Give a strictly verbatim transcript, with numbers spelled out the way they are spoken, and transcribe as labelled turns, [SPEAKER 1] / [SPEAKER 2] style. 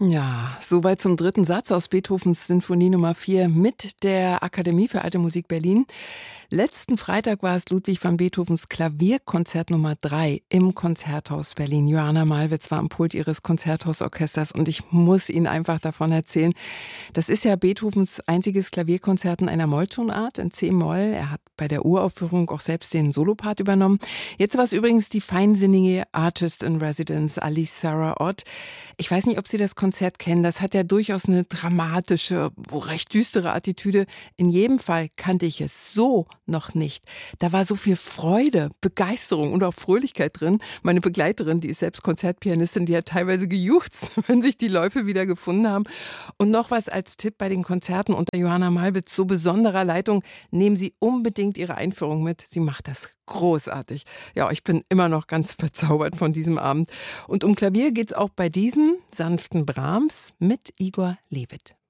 [SPEAKER 1] Ja, soweit zum dritten Satz aus Beethovens Sinfonie Nummer vier mit der Akademie für Alte Musik Berlin. Letzten Freitag war es Ludwig van Beethovens Klavierkonzert Nummer drei im Konzerthaus Berlin. Johanna Malwitz war am Pult ihres Konzerthausorchesters und ich muss Ihnen einfach davon erzählen. Das ist ja Beethovens einziges Klavierkonzert in einer Molltonart, in C-Moll. Er hat bei der Uraufführung auch selbst den Solopart übernommen. Jetzt war es übrigens die feinsinnige Artist in Residence, Alice Sarah Ott. Ich weiß nicht, ob Sie das Konzert kennen. Das hat ja durchaus eine dramatische, recht düstere Attitüde. In jedem Fall kannte ich es so noch nicht. Da war so viel Freude, Begeisterung und auch Fröhlichkeit drin. Meine Begleiterin, die ist selbst Konzertpianistin, die hat teilweise gejuchzt, wenn sich die Läufe wieder gefunden haben. Und noch was als Tipp bei den Konzerten unter Johanna Malwitz, so besonderer Leitung, nehmen Sie unbedingt Ihre Einführung mit. Sie macht das großartig. Ja, ich bin immer noch ganz verzaubert von diesem Abend. Und um Klavier geht's auch bei diesem sanften Brahms mit Igor Levit.